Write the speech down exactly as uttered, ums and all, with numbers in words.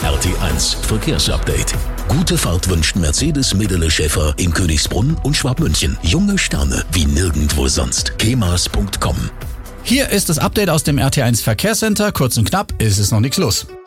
R T eins Verkehrsupdate. Gute Fahrt wünscht Mercedes Medele Schäfer in Königsbrunn und Schwabmünchen. Junge Sterne wie nirgendwo sonst. kemas punkt com. Hier ist das Update aus dem R T eins Verkehrscenter. Kurz und knapp, ist es noch nichts los.